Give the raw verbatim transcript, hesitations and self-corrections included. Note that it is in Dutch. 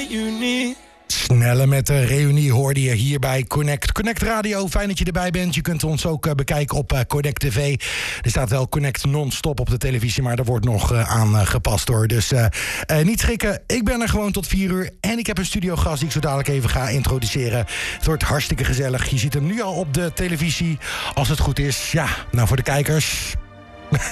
reunie. Snelle met de reunie hoorde je hier bij Connect. Connect Radio, fijn dat je erbij bent. Je kunt ons ook uh, bekijken op uh, Connect T V. Er staat wel Connect non-stop op de televisie, maar er wordt nog uh, aan uh, gepast hoor. Dus uh, uh, niet schrikken, ik ben er gewoon tot vier uur. En ik heb een studiogast die ik zo dadelijk even ga introduceren. Het wordt hartstikke gezellig. Je ziet hem nu al op de televisie, als het goed is. Ja, nou voor de kijkers,